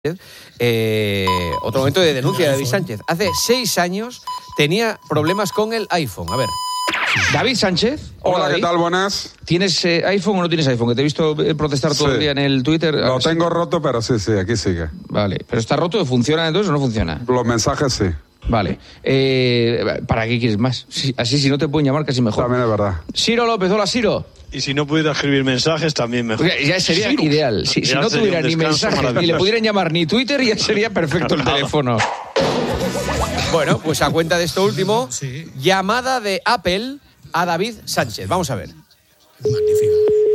Otro momento de denuncia de David Sánchez. Hace 6 años tenía problemas con el iPhone. A ver. David Sánchez. Hola, David. ¿qué tal? Buenas. ¿Tienes iPhone o no tienes iPhone? Que te he visto protestar todo el día en el Twitter. Lo tengo roto, pero sí, aquí sigue. Vale. ¿Pero está roto? ¿Funciona entonces o no funciona? Los mensajes sí. Vale. ¿Para qué quieres más? Así si no te pueden llamar casi mejor. También es verdad. Ciro López, hola Ciro. Y si no pudiera escribir mensajes, también mejor. Ya sería ideal. Si no tuviera ni mensajes, ni le pudieran llamar ni Twitter, ya sería perfecto el teléfono. Bueno, pues a cuenta de esto último, llamada de Apple a David Sánchez. Vamos a ver. Magnífico.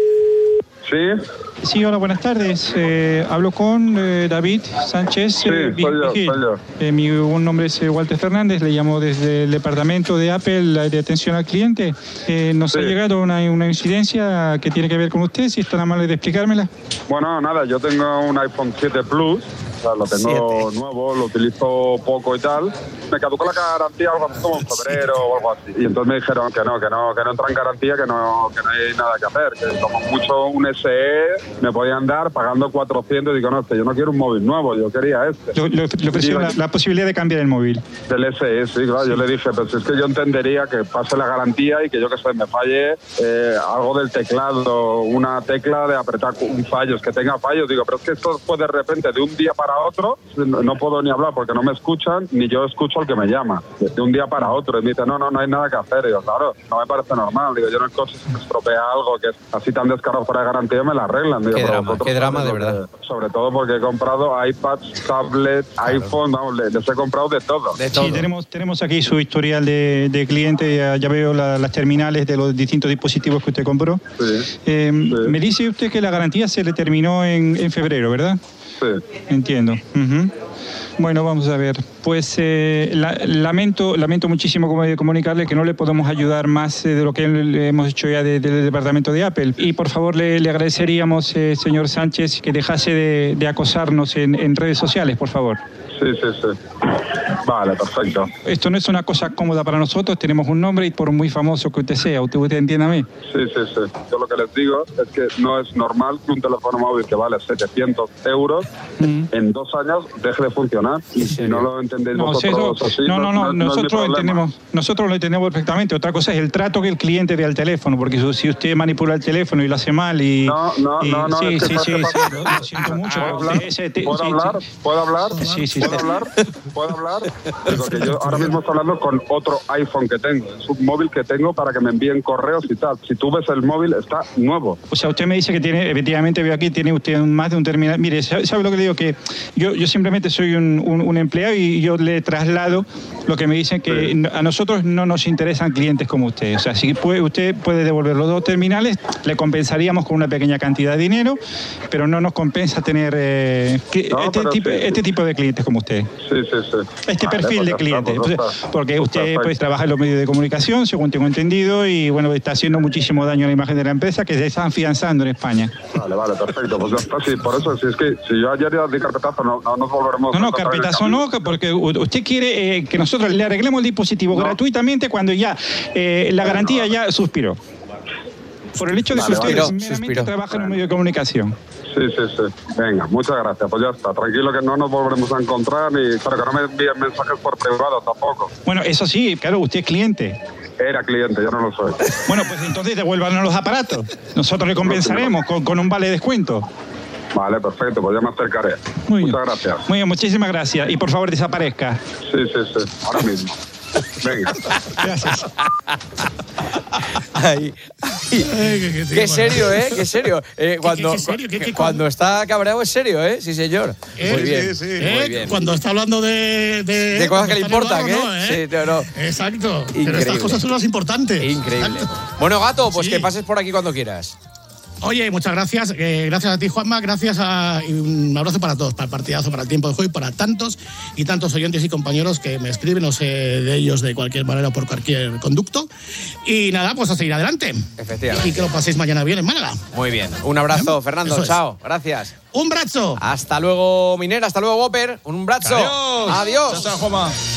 ¿Sí? Sí, hola, buenas tardes. Hablo con David Sánchez. Sí, soy yo. Mi nombre es Walter Fernández, le llamo desde el departamento de Apple de atención al cliente. Nos ha llegado una incidencia que tiene que ver con usted, si es tan amable de explicármela. Bueno, nada, yo tengo un iPhone 7 Plus, o sea, lo tengo nuevo, lo utilizo poco y tal. Me caducó la garantía algo así como en febrero o algo así. Y entonces me dijeron que no entra en garantía, que no hay nada que hacer, que como mucho un SE me podían dar pagando 400. Y digo, no, yo no quiero un móvil nuevo, yo quería este. Le ofreció la posibilidad de cambiar el móvil. Del SE, sí, claro. Yo le dije, pues es que yo entendería que pase la garantía y que yo que sé, me falle algo del teclado, una tecla de apretar un fallo, que tenga fallos. Digo, pero es que esto fue de repente, de un día para otro, no puedo ni hablar porque no me escuchan, ni yo escucho al que me llama. De un día para otro. Y me dice, no hay nada que hacer. Y digo, claro, no me parece normal. Digo, yo en el coche si me estropea algo que es así tan descarado fuera de garantía, me la arreglan. Digo, qué drama de verdad. Sobre todo porque he comprado iPads, tablets, iPhone, vamos, les he comprado de todo. Sí, tenemos aquí su historial de cliente, ya veo las terminales de los distintos dispositivos que usted compró. Sí. Me dice usted que la garantía se le terminó en febrero, ¿verdad? Sí. Entiendo. Bueno, vamos a ver. Pues lamento muchísimo comunicarle que no le podemos ayudar más de lo que le hemos hecho ya del departamento de Apple. Y por favor le agradeceríamos, señor Sánchez, que dejase de acosarnos en redes sociales, por favor. Sí. Vale, perfecto. Esto no es una cosa cómoda para nosotros, tenemos un nombre y por muy famoso que usted sea, usted entiéndame. Sí. Yo lo que les digo es que no es normal que un teléfono móvil que vale 700 euros en 2 años deje de funcionar. Y si no lo entendéis vosotros así, no, nosotros lo entendemos perfectamente. Otra cosa es el trato que el cliente dé al teléfono, porque si usted manipula el teléfono y lo hace mal y... No, Sí, lo siento mucho. ¿Puedo hablar? Sí. ¿Puedo hablar? Digo que yo ahora mismo estoy hablando con otro iPhone que tengo. Es un móvil que tengo para que me envíen correos y tal. Si tú ves el móvil, está nuevo. O sea, usted me dice que tiene, efectivamente veo aquí, tiene usted más de un terminal. Mire, ¿sabe lo que le digo? Que yo simplemente soy un empleado y yo le traslado lo que me dicen, que a nosotros no nos interesan clientes como usted. O sea, si usted puede devolver los 2 terminales, le compensaríamos con una pequeña cantidad de dinero, pero no nos compensa tener este tipo de clientes como usted. Sí. Este perfil de cliente. Porque usted pues trabaja en los medios de comunicación, según tengo entendido, y bueno, está haciendo muchísimo daño a la imagen de la empresa, que se está afianzando en España. Vale, perfecto. Pues ya está, sí, por eso, si es que si yo ayer ya di carpetazo, no nos volveremos... No, carpetazo no, porque usted quiere que nosotros le arreglemos el dispositivo gratuitamente cuando ya la garantía ya suspiró. Por el hecho de que usted meramente trabaja en un medio de comunicación. Sí. Venga, muchas gracias. Pues ya está. Tranquilo que no nos volveremos a encontrar, pero que no me envíen mensajes por privado tampoco. Bueno, eso sí, claro, usted es cliente. Era cliente, yo no lo soy. Bueno, pues entonces devuélvanos los aparatos. Nosotros le compensaremos con un vale de descuento. Vale, perfecto, pues ya me acercaré. Muchas gracias. Muy bien, muchísimas gracias. Y por favor, desaparezca. Sí. Ahora mismo. Venga. Gracias. Qué serio, ¿eh? Qué serio. Cuando está cabreado es serio, ¿eh? Sí, señor. Muy bien. Sí. Muy bien. Cuando está hablando de cosas que le importan, ¿eh? Sí, no. Exacto. Increíble. Pero estas cosas son las importantes. Increíble. Bueno, Gato, pues que pases por aquí cuando quieras. Oye, muchas gracias. Gracias a ti, Juanma. Y un abrazo para todos, para el partidazo, para el tiempo de juego y para tantos y tantos oyentes y compañeros que me escriben, no sé de ellos de cualquier manera o por cualquier conducto. Y nada, pues a seguir adelante. Efectivamente. Y que lo paséis mañana bien en Málaga. Muy bien. Un abrazo, Fernando. Chao. Gracias. Un brazo. Hasta luego, Miner. Hasta luego, Whopper. Un brazo. Adiós. Adiós. Chao, Juanma.